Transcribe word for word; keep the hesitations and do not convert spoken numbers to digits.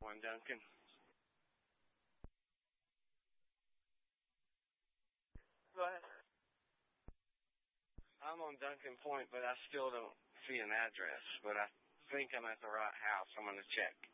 One Duncan. Go ahead. I'm on Duncan Point, but I still don't see an address. But I think I'm at the right house. I'm going to check.